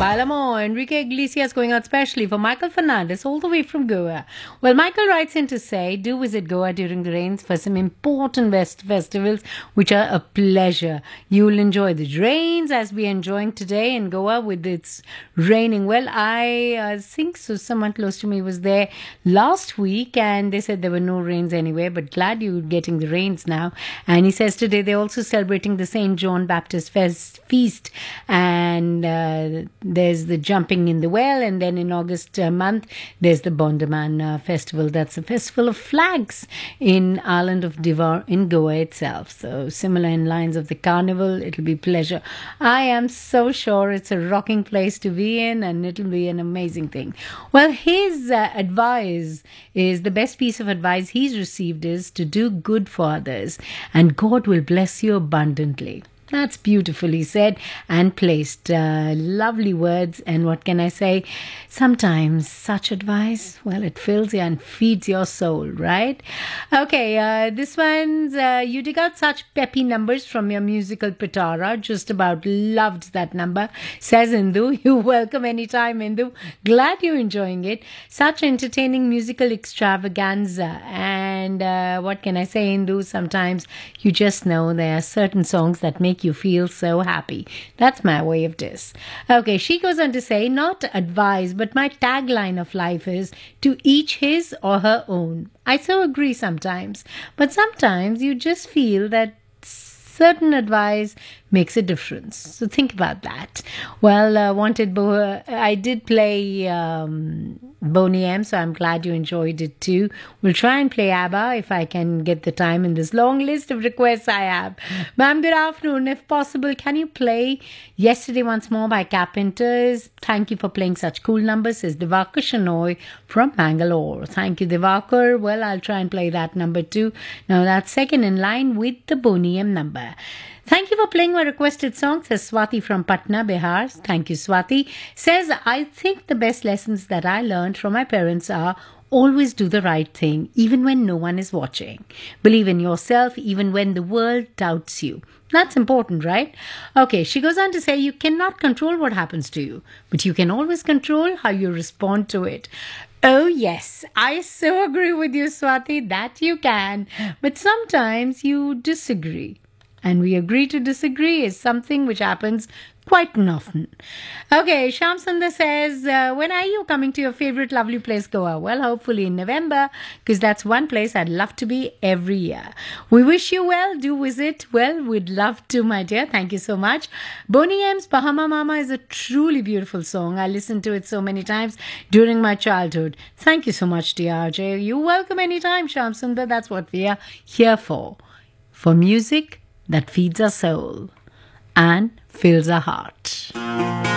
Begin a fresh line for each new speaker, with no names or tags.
Bailamo, Enrique Iglesias going out specially for Michael Fernandez all the way from Goa. Well, Michael writes in to say, do visit Goa during the rains for some important festivals, which are a pleasure. You will enjoy the rains as we are enjoying today in Goa with its raining. Well, I think so. Someone close to me was there last week and they said there were no rains anywhere, but glad you're getting the rains now. And he says today they're also celebrating the St. John Baptist Feast, and there's the jumping in the well, and then in August month there's the Bondaman festival. That's a festival of flags in island of Divar in Goa itself. So similar in lines of the carnival, it'll be pleasure. I am so sure it's a rocking place to be in, and it'll be an amazing thing. Well, his advice is, the best piece of advice he's received is to do good for others, and God will bless you abundantly. That's beautifully said and placed. Lovely words. And what can I say? Sometimes such advice, well, it fills you and feeds your soul, right? Okay, this one's, you dig out such peppy numbers from your musical pitara. Just about loved that number. Says Indu. You're welcome anytime, Indu. Glad you're enjoying it. Such entertaining musical extravaganza. And what can I say, Indu? Sometimes you just know there are certain songs that make you feel so happy. That's my way of this. Okay, she goes on to say, not advice, but my tagline of life is to each his or her own. I so agree sometimes, but sometimes you just feel that certain advice makes a difference. So think about that. Well, I did play Boney M, so I'm glad you enjoyed it too. We'll try and play ABBA if I can get the time in this long list of requests I have. Ma'am, good afternoon. If possible, can you play Yesterday Once More by Carpenters? Thank you for playing such cool numbers, says Divakar Shanoy from Bangalore. Thank you, Divakar. Well, I'll try and play that number too. Now that's second in line with the Boney M number. Thank you for playing my requested song, says Swati from Patna, Bihar. Thank you, Swati. Says, I think the best lessons that I learned from my parents are always do the right thing, even when no one is watching. Believe in yourself, even when the world doubts you. That's important, right? Okay, she goes on to say, you cannot control what happens to you, but you can always control how you respond to it. Oh, yes, I so agree with you, Swati, that you can. But sometimes you disagree. And we agree to disagree is something which happens quite often. Okay, Shyam Sundar says, when are you coming to your favorite lovely place, Goa? Well, hopefully in November, because that's one place I'd love to be every year. We wish you well. Do visit. Well, we'd love to, my dear. Thank you so much. Boney M's Bahama Mama is a truly beautiful song. I listened to it so many times during my childhood. Thank you so much, DRJ. You're welcome anytime, Shyam Sundar. That's what we are here for. For music that feeds our soul and fills our heart.